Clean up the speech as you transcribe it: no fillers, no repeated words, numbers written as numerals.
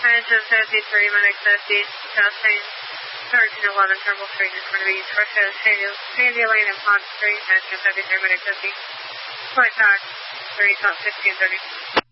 Engine 53, Medic 50, testing. 1311, Turbo 3, just going to be first head Sandy Lane and Pond Street, Engine 53, Medic 50. Flight pack 3, top 1630.